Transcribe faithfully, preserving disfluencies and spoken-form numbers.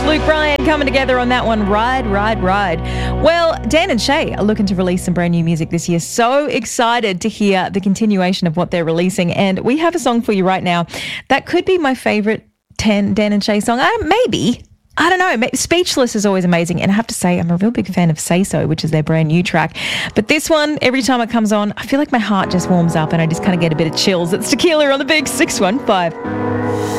Luke Bryan coming together on that one. Ride, ride, ride. Well, Dan and Shay are looking to release some brand new music this year. So excited to hear the continuation of what they're releasing. And we have a song for you right now that could be my favourite Dan and Shay song. I, maybe. I don't know. Speechless is always amazing. And I have to say, I'm a real big fan of Say So, which is their brand new track. But this one, every time it comes on, I feel like my heart just warms up and I just kind of get a bit of chills. It's Tequila on the Big six one five.